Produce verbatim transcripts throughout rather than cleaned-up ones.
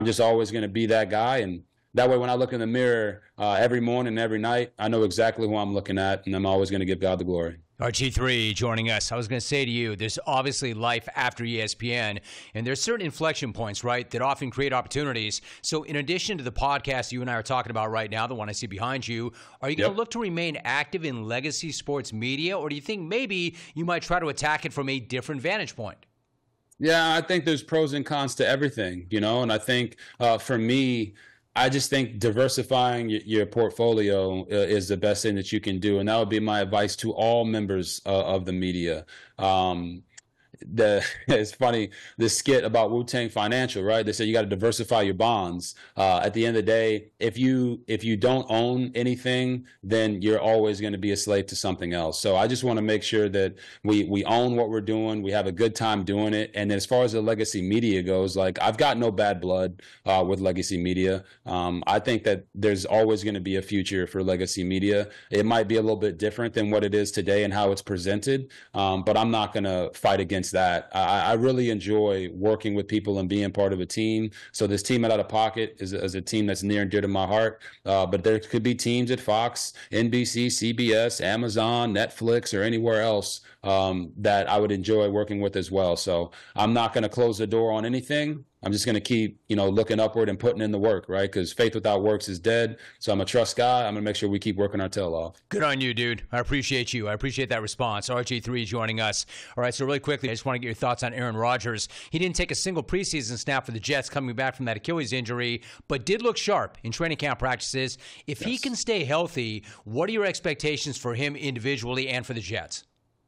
just always going to be that guy. And that way, when I look in the mirror uh, every morning, every night, I know exactly who I'm looking at, and I'm always going to give God the glory. R G three joining us. I was going to say to you, there's obviously life after E S P N, and there's certain inflection points, right, that often create opportunities. So in addition to the podcast you and I are talking about right now, the one I see behind you, are you going to Yep. look to remain active in legacy sports media, or do you think maybe you might try to attack it from a different vantage point? Yeah, I think there's pros and cons to everything, you know, and I think uh, for me, I just think diversifying y- your portfolio uh, is the best thing that you can do. And that would be my advice to all members uh, of the media. Um, the it's funny, this skit about Wu-Tang Financial, right? They said you got to diversify your bonds. Uh, at the end of the day, if you if you don't own anything, then you're always going to be a slave to something else. So I just want to make sure that we we own what we're doing, we have a good time doing it. And then as far as the legacy media goes, like I've got no bad blood uh, with legacy media. Um, I think that there's always going to be a future for legacy media. It might be a little bit different than what it is today and how it's presented, um, but I'm not going to fight against that. I, I really enjoy working with people and being part of a team. So this team at Out of Pocket is, is a team that's near and dear to my heart. Uh, but there could be teams at Fox, N B C, C B S, Amazon, Netflix, or anywhere else um, that I would enjoy working with as well. So I'm not going to close the door on anything. I'm just going to keep, you know, looking upward and putting in the work, right? Because faith without works is dead. So I'm a trust guy. I'm going to make sure we keep working our tail off. Good on you, dude. I appreciate you. I appreciate that response. R G three joining us. All right, so really quickly, I just want to get your thoughts on Aaron Rodgers. He didn't take a single preseason snap for the Jets coming back from that Achilles injury, but did look sharp in training camp practices. If yes. he can stay healthy, what are your expectations for him individually and for the Jets?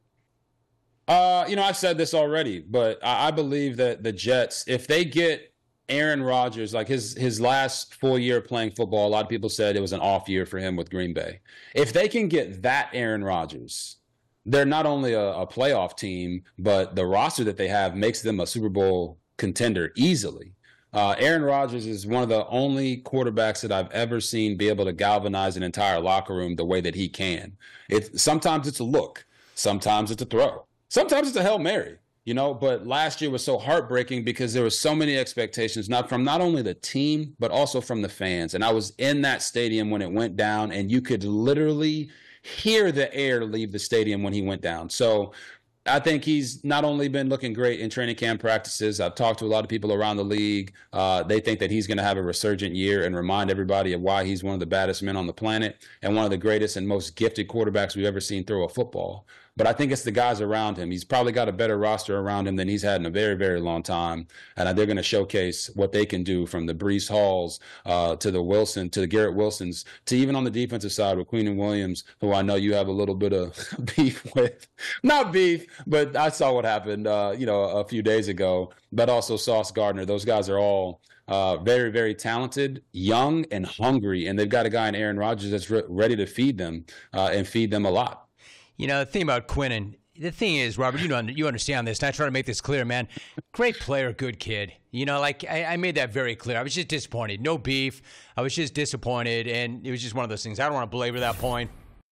Uh, you know, I've said this already, but I, I believe that the Jets, if they get Aaron Rodgers, like his his last full year playing football, a lot of people said it was an off year for him with Green Bay. If they can get that Aaron Rodgers, they're not only a, a playoff team, but the roster that they have makes them a Super Bowl contender easily. Uh, Aaron Rodgers is one of the only quarterbacks that I've ever seen be able to galvanize an entire locker room the way that he can. It sometimes it's a look, sometimes it's a throw. Sometimes it's a Hail Mary, you know, but last year was so heartbreaking because there were so many expectations, not from not only the team, but also from the fans. And I was in that stadium when it went down, and you could literally hear the air leave the stadium when he went down. So I think he's not only been looking great in training camp practices. I've talked to a lot of people around the league. Uh, they think that he's going to have a resurgent year and remind everybody of why he's one of the baddest men on the planet and one of the greatest and most gifted quarterbacks we've ever seen throw a football. But I think it's the guys around him. He's probably got a better roster around him than he's had in a very, very long time. And they're going to showcase what they can do, from the Brees Halls uh, to the Wilson, to the Garrett Wilsons, to even on the defensive side with Queenan Williams, who I know you have a little bit of beef with. Not beef, but I saw what happened, uh, you know, a few days ago. But also Sauce Gardner. Those guys are all uh, very, very talented, young, and hungry. And they've got a guy in Aaron Rodgers that's re- ready to feed them uh, and feed them a lot. You know, the thing about Quinnen, the thing is, Robert, you know, you understand this, and I try to make this clear, man. Great player, good kid. You know, like, I, I made that very clear. I was just disappointed. No beef. I was just disappointed, and it was just one of those things. I don't want to belabor that point.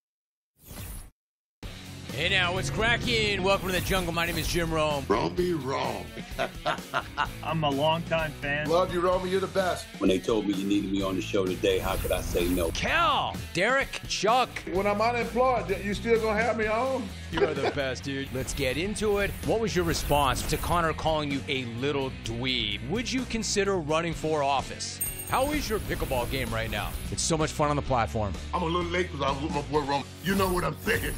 Hey now, what's cracking? Welcome to the jungle. My name is Jim Rome. Romy Rome. I'm a longtime fan. Love you, Romy. You're the best. When they told me you needed me on the show today, how could I say no? Cal, Derek, Chuck. When I'm unemployed, you still gonna have me on? You are the best, dude. Let's get into it. What was your response to Connor calling you a little dweeb? Would you consider running for office? How is your pickleball game right now? It's so much fun on the platform. I'm a little late because I was with my boy Rome. You know what I'm saying.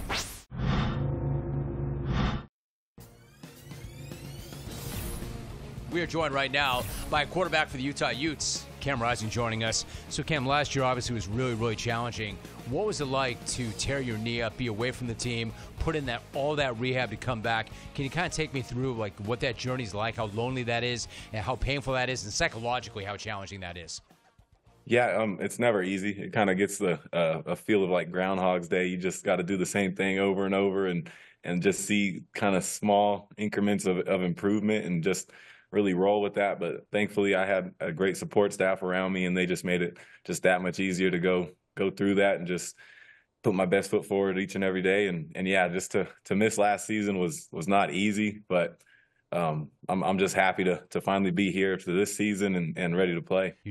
We are joined right now by a quarterback for the Utah Utes, Cam Rising, joining us. So, Cam, last year obviously was really, really challenging. What was it like to tear your knee up, be away from the team, put in that all that rehab to come back? Can you kind of take me through like what that journey's like, how lonely that is, and how painful that is, and psychologically how challenging that is? Yeah, um, it's never easy. It kind of gets the uh, a feel of like Groundhog's Day. You just got to do the same thing over and over, and and just see kind of small increments of, of improvement, and just really roll with that. But thankfully I had a great support staff around me, and they just made it just that much easier to go go through that and just put my best foot forward each and every day. And and yeah, just to to miss last season was was not easy, but um, I'm I'm just happy to to finally be here to this season and, and ready to play.